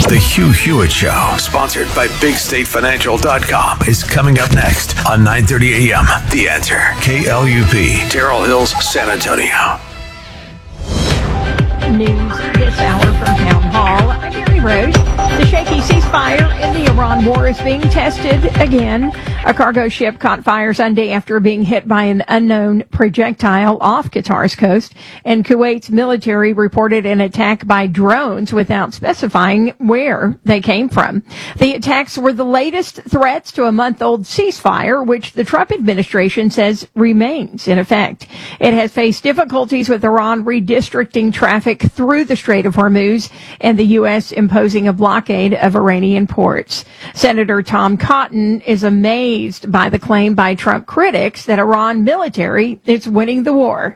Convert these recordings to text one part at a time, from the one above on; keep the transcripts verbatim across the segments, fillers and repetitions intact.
The Hugh Hewitt Show, sponsored by Big State Financial dot com, is coming up next on nine thirty a.m. The Answer, K L U P, Terrell Hills, San Antonio. News this hour from Town Hall. I'm Mary Rose. The shaky ceasefire in the Iran war is being tested again. A cargo ship caught fire Sunday after being hit by an unknown projectile off Qatar's coast, and Kuwait's military reported an attack by drones without specifying where they came from. The attacks were the latest threats to a month-old ceasefire, which the Trump administration says remains in effect. It has faced difficulties with Iran redistricting traffic through the Strait of Hormuz and the U S imposing a blockade of Iranian ports. Senator Tom Cotton is amazed by the claim by Trump critics that Iran military is winning the war.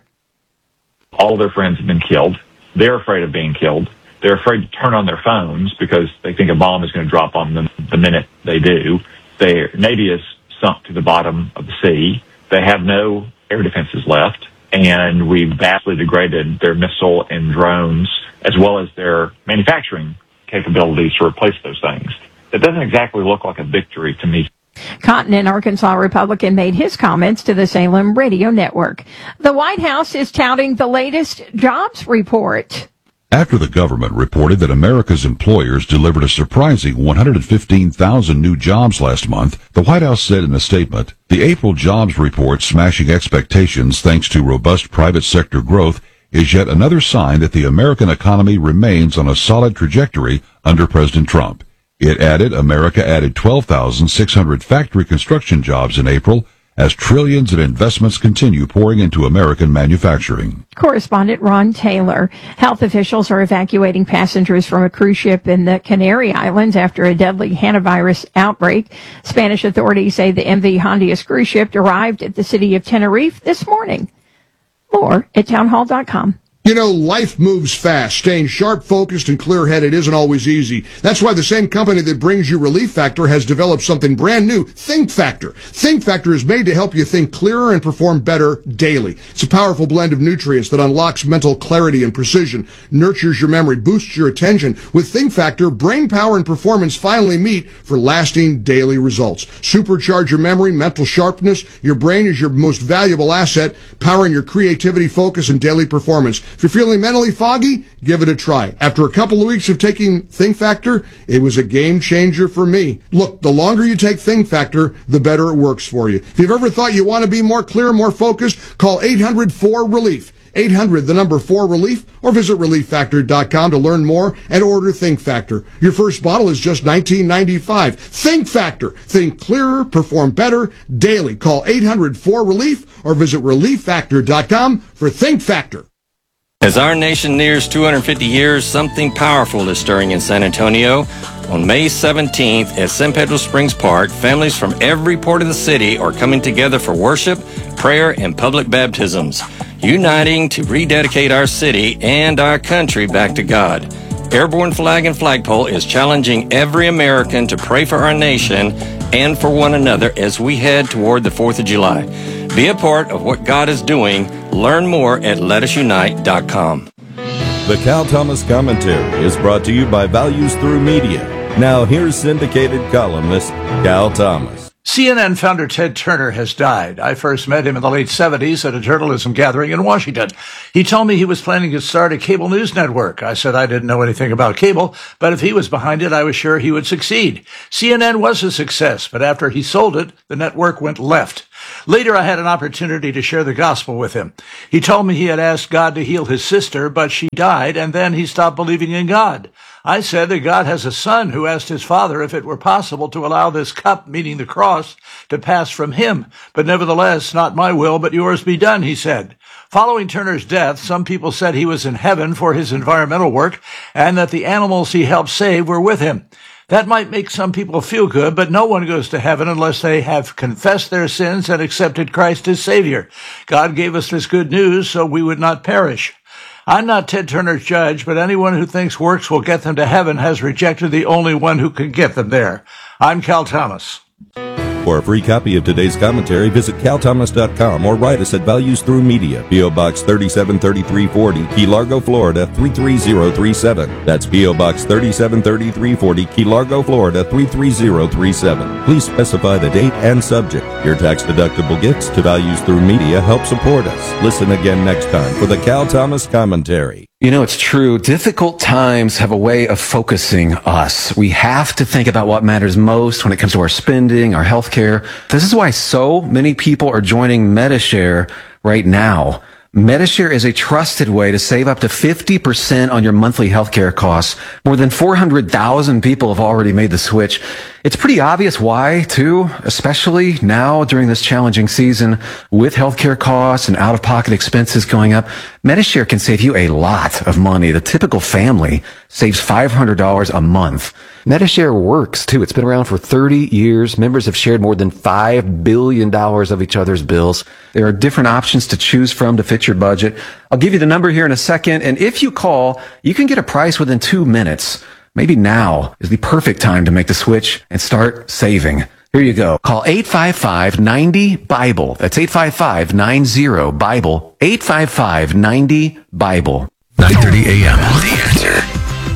All their friends have been killed. They're afraid of being killed. They're afraid to turn on their phones because they think a bomb is going to drop on them the minute they do. Their Navy is sunk to the bottom of the sea. They have no air defenses left. And we've vastly degraded their missile and drones, as well as their manufacturing capabilities to replace those things. It doesn't exactly look like a victory to me. Cotton, an Arkansas Republican, made his comments to the Salem Radio Network. The White House is touting the latest jobs report. After the government reported that America's employers delivered a surprising one hundred fifteen thousand new jobs last month, the White House said in a statement, the April jobs report smashing expectations thanks to robust private sector growth is yet another sign that the American economy remains on a solid trajectory under President Trump. It added America added twelve thousand six hundred factory construction jobs in April, as trillions in investments continue pouring into American manufacturing. Correspondent Ron Taylor. Health officials are evacuating passengers from a cruise ship in the Canary Islands after a deadly hantavirus outbreak. Spanish authorities say the M V Hondias cruise ship arrived at the city of Tenerife this morning. More at townhall dot com. You know, life moves fast. Staying sharp, focused, and clear-headed isn't always easy. That's why the same company that brings you Relief Factor has developed something brand new, Think Factor. Think Factor is made to help you think clearer and perform better daily. It's a powerful blend of nutrients that unlocks mental clarity and precision, nurtures your memory, boosts your attention. With Think Factor, brain power and performance finally meet for lasting daily results. Supercharge your memory, mental sharpness. Your brain is your most valuable asset, powering your creativity, focus, and daily performance. If you're feeling mentally foggy, give it a try. After a couple of weeks of taking Think Factor, it was a game changer for me. Look, the longer you take Think Factor, the better it works for you. If you've ever thought you want to be more clear, more focused, call eight hundred four relief. eight hundred, the number four relief, or visit relief factor dot com to learn more and order Think Factor. Your first bottle is just nineteen ninety-five. Think Factor. Think clearer, perform better daily. Call eight hundred four relief or visit relief factor dot com for Think Factor. As our nation nears two hundred fifty years, something powerful is stirring in San Antonio. On May seventeenth at San Pedro Springs Park, families from every part of the city are coming together for worship, prayer, and public baptisms, uniting to rededicate our city and our country back to God. Airborne Flag and Flagpole is challenging every American to pray for our nation and for one another as we head toward the fourth of July. Be a part of what God is doing. Learn more at let us unite dot com. The Cal Thomas Commentary is brought to you by Values Through Media. Now here's syndicated columnist Cal Thomas. C N N founder Ted Turner has died. I first met him in the late seventies at a journalism gathering in Washington. He told me he was planning to start a cable news network. I said I didn't know anything about cable, but if he was behind it, I was sure he would succeed. C N N was a success, but after he sold it, the network went left. Later, I had an opportunity to share the gospel with him. He told me he had asked God to heal his sister, but she died, and then he stopped believing in God. I said that God has a son who asked his father if it were possible to allow this cup, meaning the cross, to pass from him. But nevertheless, not my will, but yours be done, he said. Following Turner's death, some people said he was in heaven for his environmental work and that the animals he helped save were with him. That might make some people feel good, but no one goes to heaven unless they have confessed their sins and accepted Christ as Savior. God gave us this good news so we would not perish. I'm not Ted Turner's judge, but anyone who thinks works will get them to heaven has rejected the only one who can get them there. I'm Cal Thomas. For a free copy of today's commentary, visit cal thomas dot com or write us at Values Through Media, P O. Box thirty-seven thirty-three forty, Key Largo, Florida three three zero three seven. That's P O. Box thirty-seven thirty-three forty, Key Largo, Florida three three zero three seven. Please specify the date and subject. Your tax-deductible gifts to Values Through Media help support us. Listen again next time for the Cal Thomas Commentary. You know, it's true. Difficult times have a way of focusing us. We have to think about what matters most when it comes to our spending, our health care. This is why so many people are joining Medi-Share right now. Medi-Share is a trusted way to save up to fifty percent on your monthly healthcare costs. More than four hundred thousand people have already made the switch. It's pretty obvious why, too, especially now during this challenging season with healthcare costs and out-of-pocket expenses going up. Medi-Share can save you a lot of money. The typical family saves five hundred dollars a month. Medi-Share works, too. It's been around for thirty years. Members have shared more than five billion dollars of each other's bills. There are different options to choose from to fit your budget. I'll give you the number here in a second, and if you call, you can get a price within two minutes. Maybe now is the perfect time to make the switch and start saving. Here you go. Call eight five five, nine zero, BIBLE. That's eight five five, nine zero, BIBLE. eight five five, nine zero, BIBLE. nine thirty a.m. The Answer.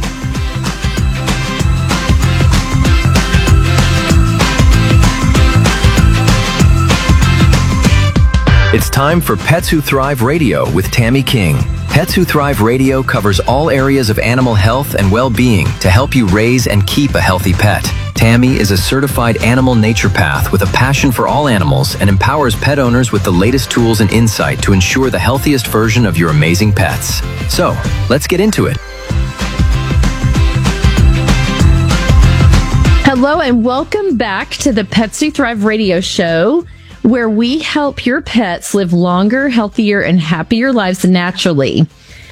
It's time for Pets Who Thrive Radio with Tammy King. Pets Who Thrive Radio covers all areas of animal health and well-being to help you raise and keep a healthy pet. Tammy is a certified animal naturopath with a passion for all animals and empowers pet owners with the latest tools and insight to ensure the healthiest version of your amazing pets. So, let's get into it. Hello and welcome back to the Pets Who Thrive Radio show, where we help your pets live longer, healthier, and happier lives naturally.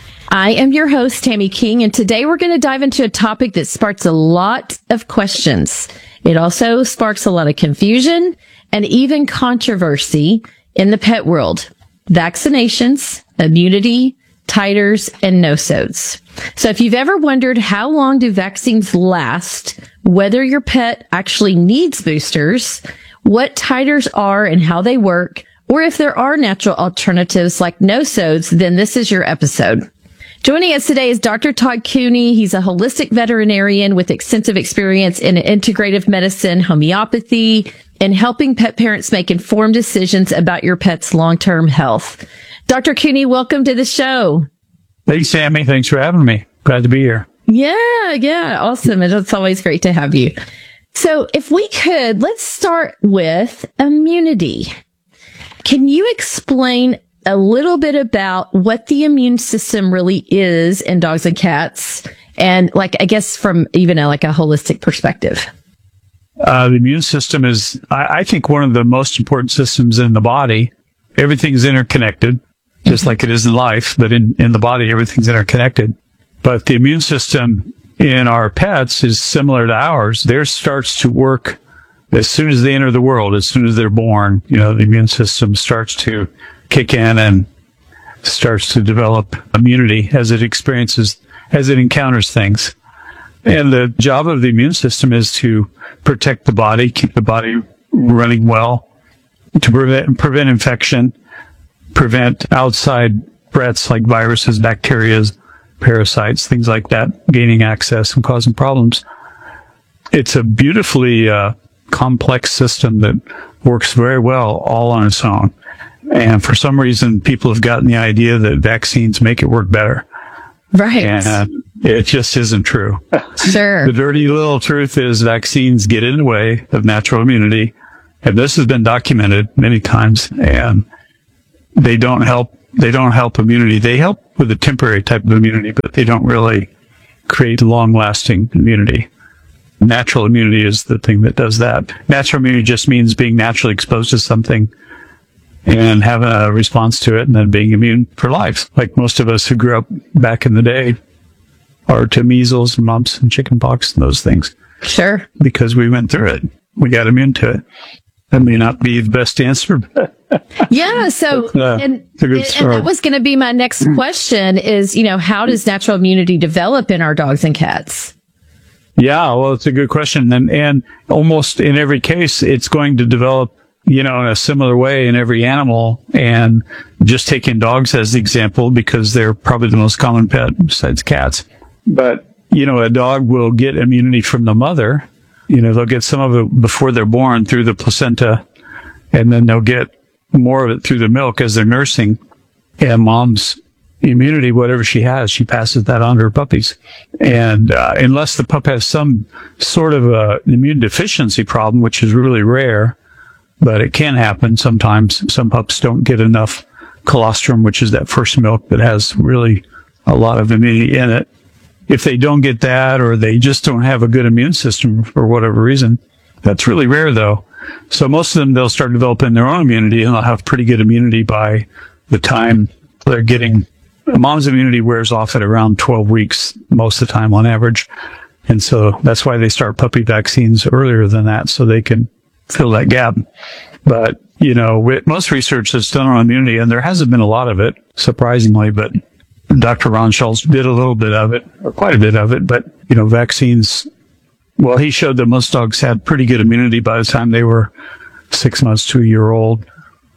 I am your host, Tammy King, and today we're going to dive into a topic that sparks a lot of questions. It also sparks a lot of confusion and even controversy in the pet world. Vaccinations, immunity, titers, and no-sodes. So if you've ever wondered how long do vaccines last, whether your pet actually needs boosters, what titers are and how they work, or if there are natural alternatives like no-sodes, then this is your episode. Joining us today is Doctor Todd Cooney. He's a holistic veterinarian with extensive experience in integrative medicine, homeopathy, and helping pet parents make informed decisions about your pet's long-term health. Doctor Cooney, welcome to the show. Thanks, Sammy. Thanks for having me. Glad to be here. Yeah, yeah. Awesome. It's always great to have you. So if we could, let's start with immunity. Can you explain a little bit about what the immune system really is in dogs and cats? And like, I guess from even a, like a holistic perspective. Uh, the immune system is, I, I think, one of the most important systems in the body. Everything's interconnected, just like it is in life, but in, in the body, everything's interconnected. But the immune system in our pets is similar to ours. Theirs starts to work as soon as they enter the world, as soon as they're born. You know, the immune system starts to kick in and starts to develop immunity as it experiences, as it encounters things. And the job of the immune system is to protect the body, keep the body running well, to prevent, prevent infection, prevent outside threats like viruses, bacteria, parasites, things like that, gaining access and causing problems. It's a beautifully uh, complex system that works very well all on its own. And for some reason, people have gotten the idea that vaccines make it work better. Right. And uh, it just isn't true. Sure. The dirty little truth is vaccines get in the way of natural immunity. And this has been documented many times. And they don't help. They don't help immunity. They help with a temporary type of immunity, but they don't really create long-lasting immunity. Natural immunity is the thing that does that. Natural immunity just means being naturally exposed to something and having a response to it and then being immune for life. Like most of us who grew up back in the day are to measles and mumps and chickenpox and those things. Sure. Because we went through it. We got immune to it. That may not be the best answer. Yeah. So, uh, and, and that was going to be my next question is, you know, how does natural immunity develop in our dogs and cats? Yeah, well, it's a good question. And, and almost in every case, it's going to develop, you know, in a similar way in every animal. And just taking dogs as the example, because they're probably the most common pet besides cats. But, you know, a dog will get immunity from the mother. You know, they'll get some of it before they're born through the placenta, and then they'll get more of it through the milk as they're nursing. And mom's immunity, whatever she has, she passes that on to her puppies. And uh, unless the pup has some sort of a immune deficiency problem, which is really rare, but it can happen sometimes. Some pups don't get enough colostrum, which is that first milk that has really a lot of immunity in it. If they don't get that, or they just don't have a good immune system for whatever reason, that's really rare though. So most of them, they'll start developing their own immunity, and they'll have pretty good immunity by the time they're getting. Mom's immunity wears off at around twelve weeks most of the time on average. And so that's why they start puppy vaccines earlier than that, so they can fill that gap. But, you know, with most research that's done on immunity, and there hasn't been a lot of it, surprisingly, but Doctor Ron Schultz did a little bit of it, or quite a bit of it. But, you know, vaccines, well, he showed that most dogs had pretty good immunity by the time they were six months to a year old.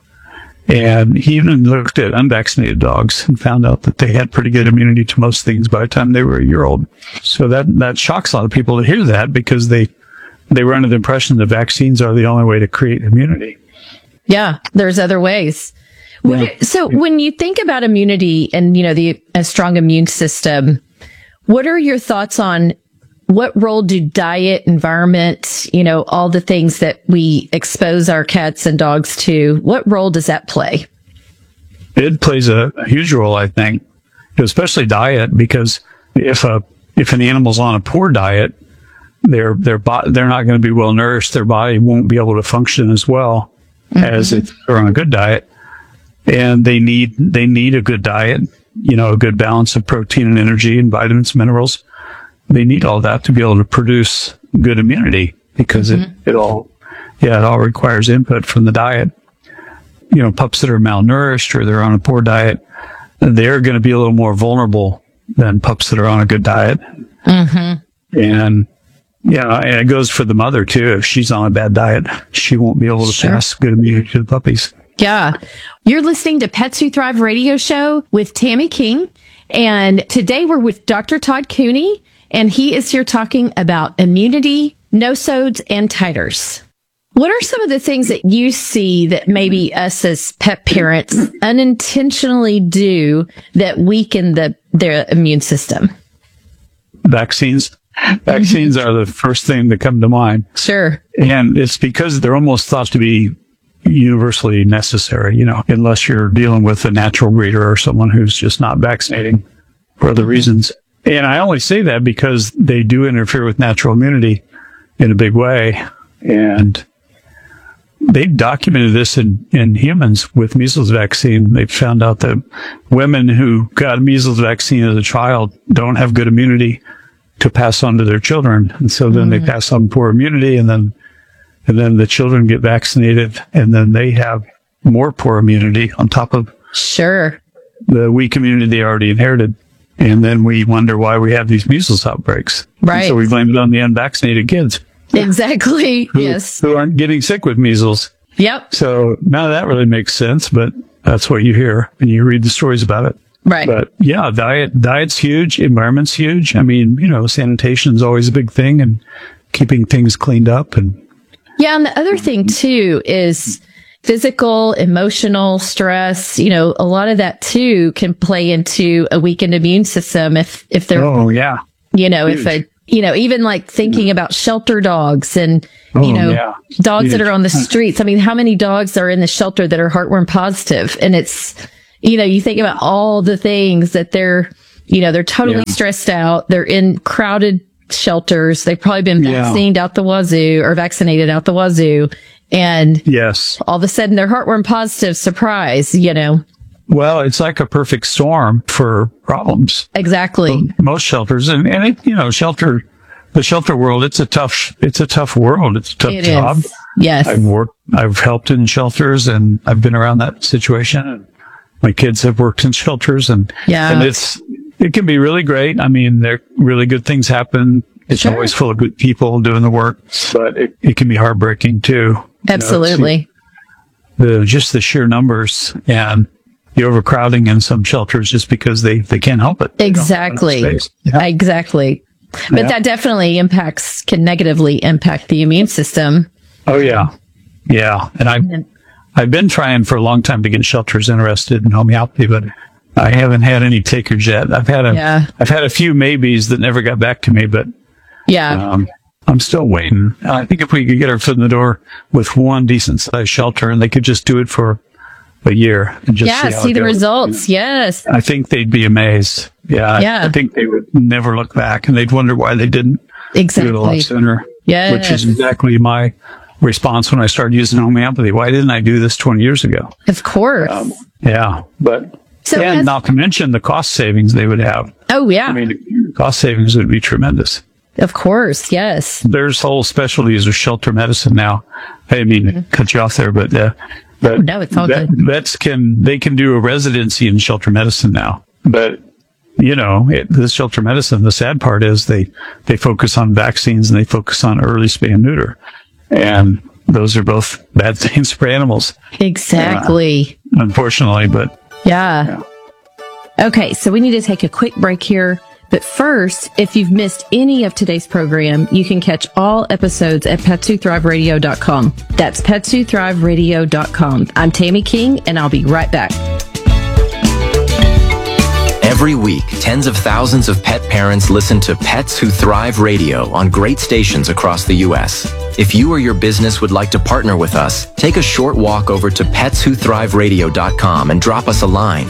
And he even looked at unvaccinated dogs and found out that they had pretty good immunity to most things by the time they were a year old. So that, that shocks a lot of people to hear that, because they, they were under the impression that vaccines are the only way to create immunity. Yeah, there's other ways. Yeah. So when you think about immunity and, you know, the a strong immune system, what are your thoughts on what role do diet, environment, you know, all the things that we expose our cats and dogs to, what role does that play? It plays a, a huge role, I think, especially diet, because if a if an animal's on a poor diet, they're they're bo- they're not going to be well nourished. Their body won't be able to function as well mm-hmm. as if they're on a good diet. And they need they need a good diet, you know, a good balance of protein and energy and vitamins, minerals. They need all that to be able to produce good immunity, because mm-hmm. it, it all, yeah, it all requires input from the diet. You know, pups that are malnourished or they're on a poor diet, they're going to be a little more vulnerable than pups that are on a good diet. Mm-hmm. And, yeah, and it goes for the mother too. If she's on a bad diet, she won't be able to sure. pass good immunity to the puppies. Yeah. You're listening to Pets Who Thrive radio show with Tammy King. And today we're with Doctor Todd Cooney. And he is here talking about immunity, nosodes, and titers. What are some of the things that you see that maybe us as pet parents unintentionally do that weaken the their immune system? Vaccines. Vaccines are the first thing that come to mind. Sure. And it's because they're almost thought to be universally necessary, you know, unless you're dealing with a natural breeder or someone who's just not vaccinating for other reasons. And I only say that because they do interfere with natural immunity in a big way. And they've documented this in, in humans with measles vaccine. They've found out that women who got measles vaccine as a child don't have good immunity to pass on to their children. And so then mm. they pass on poor immunity, and then, and then the children get vaccinated, and then they have more poor immunity on top of sure the weak immunity they already inherited. And then we wonder why we have these measles outbreaks. Right. And so we blame it on the unvaccinated kids. Exactly. Who, yes. Who aren't getting sick with measles. Yep. So none of that really makes sense, but that's what you hear when you read the stories about it. Right. But yeah, diet, diet's huge. Environment's huge. I mean, you know, sanitation is always a big thing, and keeping things cleaned up. And yeah. And the other thing too is physical, emotional stress, you know, a lot of that too can play into a weakened immune system if, if they're, oh, yeah. you know, Huge. if a, you know, even like thinking about shelter dogs and, oh, you know, yeah. dogs Huge. that are on the streets. I mean, how many dogs are in the shelter that are heartworm positive? And it's, you know, you think about all the things that they're, you know, they're totally yeah. stressed out. They're in crowded shelters. They've probably been Yeah. vaccinated out the wazoo or vaccinated out the wazoo. And yes, all of a sudden they're heartworm positive. Surprise, you know. Well, it's like a perfect storm for problems. Exactly. Most shelters, and, and it, you know, shelter, the shelter world, it's a tough, it's a tough world. It's a tough It job. is. Yes. I've worked, I've helped in shelters, and I've been around that situation, and my kids have worked in shelters, and, Yeah. and it's, it can be really great. I mean, there really good things happen. It's Sure. always full of good people doing the work, but it, it can be heartbreaking too. Absolutely. You know, the, just the sheer numbers and the overcrowding in some shelters just because they, they can't help it. Exactly. Yeah. Exactly. But Yeah. that definitely impacts, can negatively impact the immune system. Oh yeah. Yeah. And I, I've been trying for a long time to get shelters interested in homeopathy, but I haven't had any takers yet. I've had a, Yeah. I've had a few maybes that never got back to me, but Yeah. um, I'm still waiting. I think if we could get our foot in the door with one decent sized shelter and they could just do it for a year and just yeah. see, how See it the goes, results. Yes. I think they'd be amazed. Yeah. Yeah. I think they would never look back and they'd wonder why they didn't Exactly. do it a lot sooner. Yes. Which is exactly my response when I started using homeopathy. Why didn't I do this twenty years ago? Of course. Um, yeah. But, So and has- not to mention the cost savings they would have. oh, yeah. I mean, the cost savings would be tremendous. Of course. Yes. There's whole specialties of shelter medicine now. I didn't mean to cut you off there, but, uh, but No, it's all vet- good. vets can, they can do a residency in shelter medicine now. But, you know, it, this shelter medicine, the sad part is they, they focus on vaccines and they focus on early spay and neuter. And those are both bad things for animals. Exactly. Uh, unfortunately, but Yeah. Okay, so we need to take a quick break here. But first, if you've missed any of today's program, you can catch all episodes at pets who thrive radio dot com. That's pets who thrive radio dot com. I'm Tammy King, and I'll be right back. Every week, tens of thousands of pet parents listen to Pets Who Thrive Radio on great stations across the U S. If you or your business would like to partner with us, take a short walk over to pets who thrive radio dot com and drop us a line.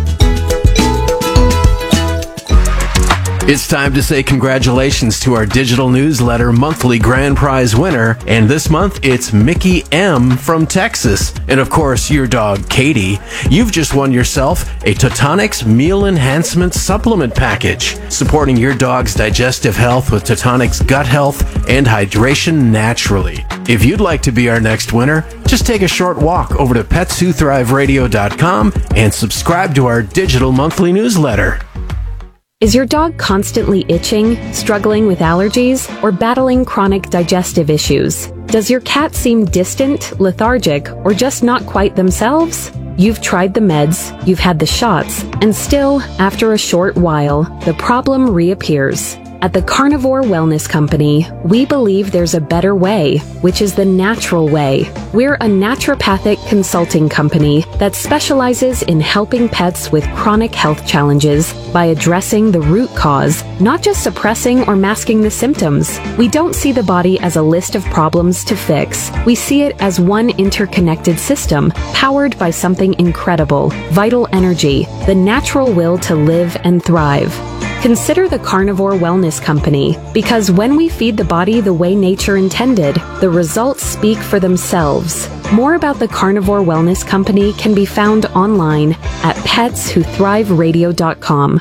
It's time to say congratulations to our digital newsletter monthly grand prize winner. And this month, it's Mickey M. from Texas. And of course, your dog, Katie. You've just won yourself a Totonics Meal Enhancement Supplement Package, supporting your dog's digestive health with Totonics gut health and hydration naturally. If you'd like to be our next winner, just take a short walk over to pets who thrive radio dot com and subscribe to our digital monthly newsletter. Is your dog constantly itching, struggling with allergies, or battling chronic digestive issues? Does your cat seem distant, lethargic, or just not quite themselves? You've tried the meds, you've had the shots, and still, after a short while, the problem reappears. At the Carnivore Wellness Company, we believe there's a better way, which is the natural way. We're a naturopathic consulting company that specializes in helping pets with chronic health challenges by addressing the root cause, not just suppressing or masking the symptoms. We don't see the body as a list of problems to fix. We see it as one interconnected system, powered by something incredible, vital energy, the natural will to live and thrive. Consider the Carnivore Wellness Company, because when we feed the body the way nature intended, the results speak for themselves. More about the Carnivore Wellness Company can be found online at pets who thrive radio dot com.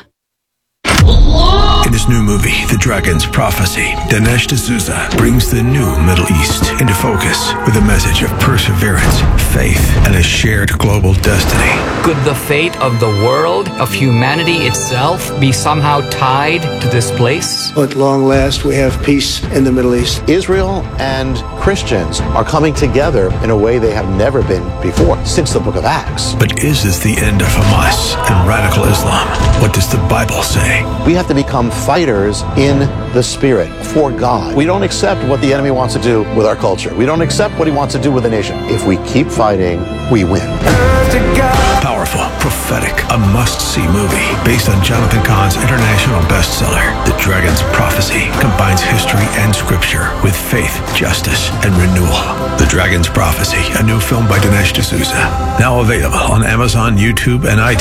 In his new movie, The Dragon's Prophecy, Dinesh D'Souza brings the new Middle East into focus with a message of perseverance, faith, and a shared global destiny. Could the fate of the world, of humanity itself, be somehow tied to this place? At long last, we have peace in the Middle East. Israel and Christians are coming together in a way they have never been before, since the book of Acts. But is this the end of Hamas and radical Islam? What does the Bible say? We have to become fighters in the Spirit for God. We don't accept what the enemy wants to do with our culture. We don't accept what he wants to do with the nation. If we keep fighting, we win. Powerful, prophetic, a must-see movie based on Jonathan Cahn's international bestseller, The Dragon's Prophecy, combines history and scripture with faith, justice, and renewal. The Dragon's Prophecy, a new film by Dinesh D'Souza, now available on Amazon, YouTube, and iTunes.